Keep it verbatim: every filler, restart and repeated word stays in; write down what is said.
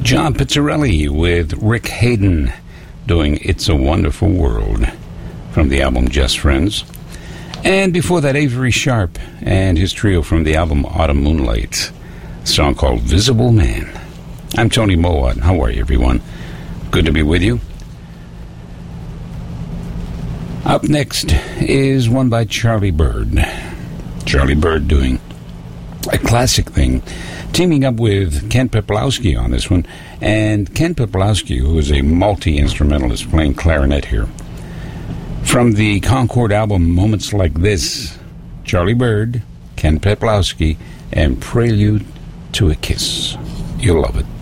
John Pizzarelli with Rick Hayden doing It's a Wonderful World from the album Just Friends. And before that, Avery Sharp and his trio from the album Autumn Moonlight, a song called Visible Man. I'm Tony Mowat. How are you, everyone? Good to be with you. Up next is one by Charlie Bird. Charlie Bird doing a classic thing, teaming up with Ken Peplowski on this one. And Ken Peplowski, who is a multi-instrumentalist playing clarinet here. From the Concord album Moments Like This, Charlie Bird, Ken Peplowski, and Prelude to a Kiss. You'll love it.